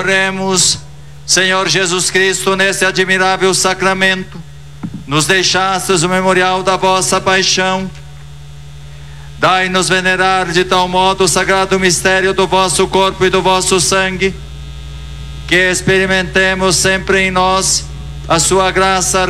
Oremos. Senhor Jesus Cristo, nesse admirável sacramento, nos deixastes o memorial da vossa paixão. Dai-nos venerar de tal modo o sagrado mistério do vosso corpo e do vosso sangue, que experimentemos sempre em nós a sua graça